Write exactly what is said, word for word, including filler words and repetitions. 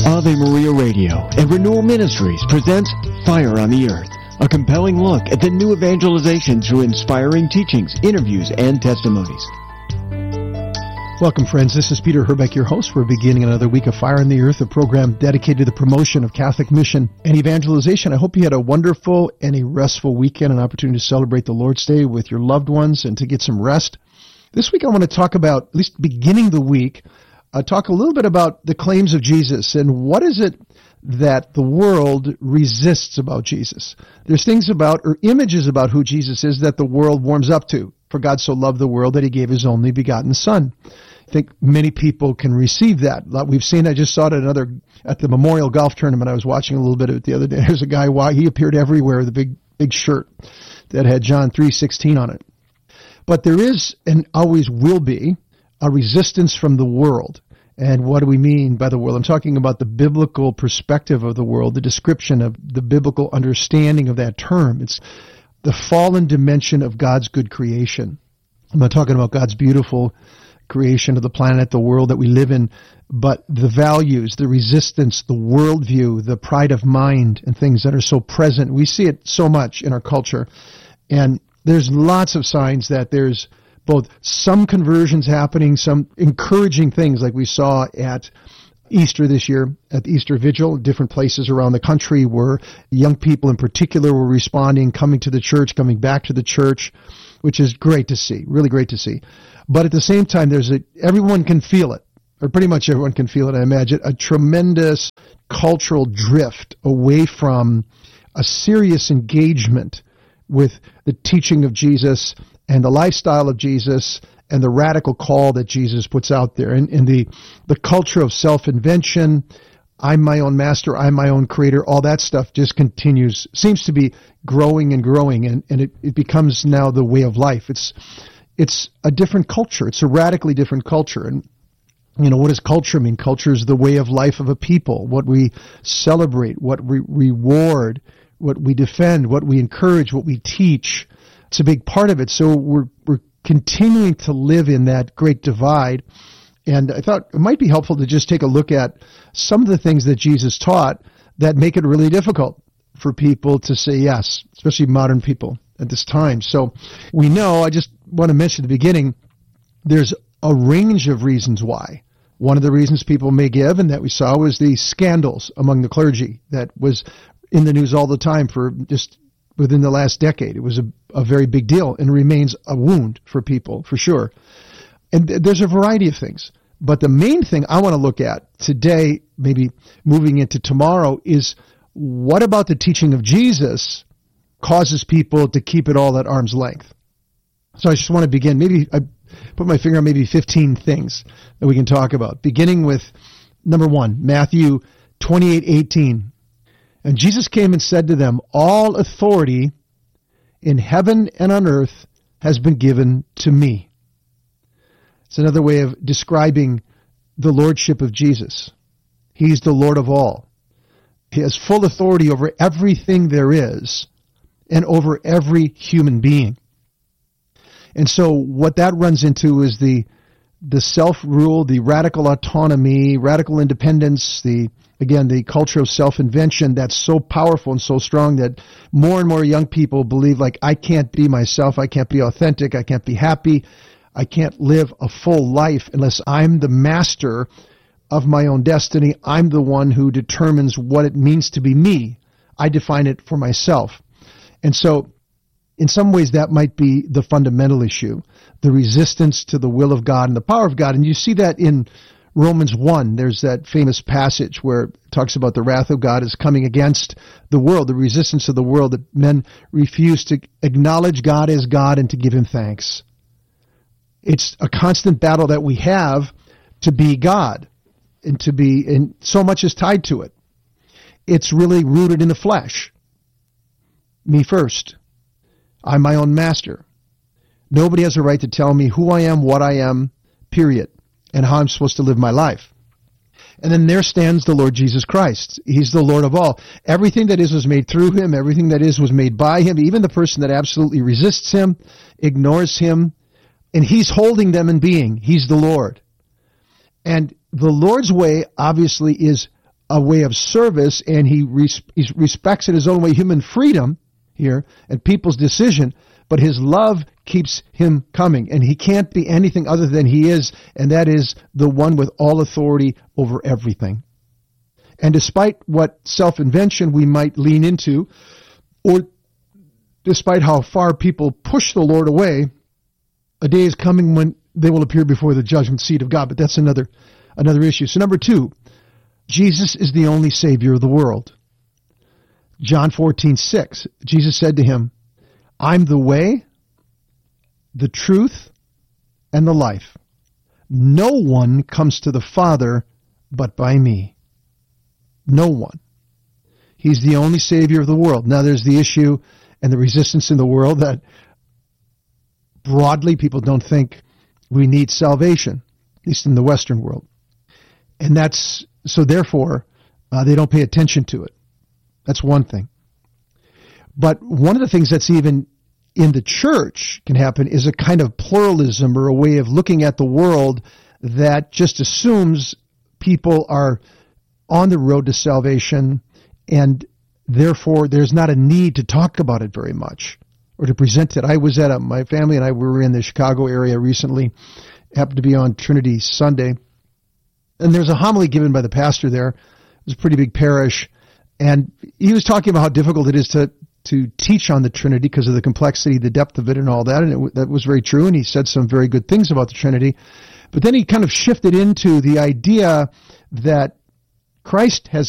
Ave Maria Radio and Renewal Ministries presents Fire on the Earth, a compelling look at the new evangelization through inspiring teachings, interviews, and testimonies. Welcome, friends. This is Peter Herbeck, your host. We're beginning another week of Fire on the Earth, a program dedicated to the promotion of Catholic mission and evangelization. I hope you had a wonderful and a restful weekend, an opportunity to celebrate the Lord's Day with your loved ones and to get some rest. This week I want to talk about, at least beginning the week, uh, talk a little bit about the claims of Jesus and what is it that the world resists about Jesus. There's things about, or images about who Jesus is that the world warms up to. For God so loved the world that he gave his only begotten Son. I think many people can receive that. We've seen, I just saw it at another, at the Memorial Golf Tournament. I was watching a little bit of it the other day. There's a guy, why he appeared everywhere with a big, big shirt that had John three sixteen on it. But there is, and always will be, a resistance from the world. And what do we mean by the world? I'm talking about the biblical perspective of the world, the description of the biblical understanding of that term. It's the fallen dimension of God's good creation. I'm not talking about God's beautiful creation of the planet, the world that we live in, but the values, the resistance, the worldview, the pride of mind, and things that are so present. We see it so much in our culture. And there's lots of signs that there's both some conversions happening, some encouraging things like we saw at Easter this year, at the Easter Vigil, different places around the country where young people in particular were responding, coming to the church, coming back to the church, which is great to see, really great to see. But at the same time, there's a, everyone can feel it, or pretty much everyone can feel it, I imagine, a tremendous cultural drift away from a serious engagement with the teaching of Jesus and the lifestyle of Jesus and the radical call that Jesus puts out there. And, and the, the culture of self-invention, I'm my own master, I'm my own creator, all that stuff just continues, seems to be growing and growing, and, and it, it becomes now the way of life. It's it's a different culture. It's a radically different culture. And, you know, what does culture mean? Culture is the way of life of a people, what we celebrate, what we reward, what we defend, what we encourage, what we teach. It's a big part of it. So we're we're continuing to live in that great divide. And I thought it might be helpful to just take a look at some of the things that Jesus taught that make it really difficult for people to say yes, especially modern people at this time. So we know, I just want to mention at the beginning, there's a range of reasons why. One of the reasons people may give, and that we saw, was the scandals among the clergy that was in the news all the time for just within the last decade. It was a, a very big deal and remains a wound for people, for sure. And th- there's a variety of things. But the main thing I want to look at today, maybe moving into tomorrow, is what about the teaching of Jesus causes people to keep it all at arm's length? So I just want to begin. Maybe I put my finger on maybe fifteen things that we can talk about, beginning with number one, Matthew twenty-eight eighteen. And Jesus came and said to them, all authority in heaven and on earth has been given to me. It's another way of describing the lordship of Jesus. He's the Lord of all. He has full authority over everything there is and over every human being. And so what that runs into is the the self-rule, the radical autonomy, radical independence, the again, the culture of self-invention that's so powerful and so strong that more and more young people believe, like, I can't be myself, I can't be authentic, I can't be happy, I can't live a full life unless I'm the master of my own destiny. I'm the one who determines what it means to be me. I define it for myself. And so, in some ways, that might be the fundamental issue, the resistance to the will of God and the power of God. And you see that in Romans one. There's that famous passage where it talks about the wrath of God is coming against the world, the resistance of the world, that men refuse to acknowledge God as God and to give him thanks. It's a constant battle that we have to be God, and to be, and so much is tied to it. It's really rooted in the flesh. Me first. I'm my own master. Nobody has a right to tell me who I am, what I am, period, and how I'm supposed to live my life. And then there stands the Lord Jesus Christ. He's the Lord of all. Everything that is was made through him. Everything that is was made by him. Even the person that absolutely resists him, ignores him, and he's holding them in being. He's the Lord. And the Lord's way, obviously, is a way of service, and he, res- he respects in his own way human freedom here and people's decision, but his love keeps him coming, and he can't be anything other than he is, and that is the one with all authority over everything. And despite what self-invention we might lean into, or despite how far people push the Lord away, a day is coming when they will appear before the judgment seat of God, but that's another another issue. So number two, Jesus is the only Savior of the world. John fourteen six, Jesus said to him, I'm the way, the truth, and the life. No one comes to the Father but by me. No one. He's the only Savior of the world. Now there's the issue and the resistance in the world that broadly people don't think we need salvation, at least in the Western world. And that's, so therefore, uh, they don't pay attention to it. That's one thing. But one of the things that's even in the church can happen is a kind of pluralism or a way of looking at the world that just assumes people are on the road to salvation, and therefore there's not a need to talk about it very much or to present it. I was at a, my family and I were in the Chicago area recently, happened to be on Trinity Sunday, and there's a homily given by the pastor there. It was a pretty big parish, and he was talking about how difficult it is to to teach on the Trinity because of the complexity, the depth of it and all that, and it, that was very true, and he said some very good things about the Trinity. But then he kind of shifted into the idea that Christ has